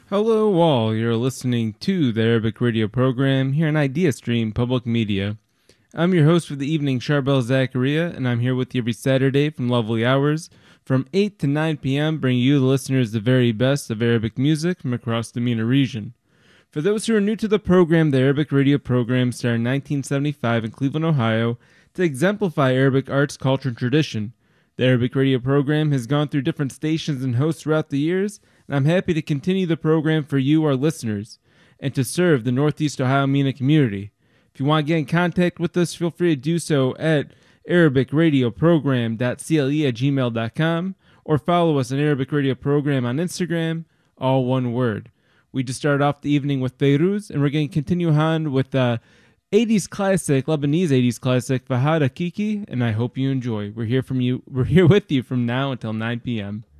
Hello, all. You're listening to the Arabic radio program here on Idea Stream Public Media. I'm your host for the evening, Charbel Zachariah, and I'm here with you every Saturday from lovely hours from 8 to 9 p.m., bringing you, the listeners, the very best of Arabic music from across the MENA region. For those who are new to the program, the Arabic radio program started in 1975 in Cleveland, Ohio, to exemplify Arabic arts, culture, and tradition. The Arabic radio program has gone through different stations and hosts throughout the years, and I'm happy to continue the program for you, our listeners, and to serve the Northeast Ohio MENA community. If you want to get in contact with us, feel free to do so at arabicradioprogram.cle@gmail.com or follow us on Arabic Radio Program on Instagram, all one word. We just started off the evening with Feiruz, and we're going to continue on with 80s classic, Lebanese 80s classic, Fahad Hakiki, and I hope you enjoy. We're here with you from now until 9 p.m.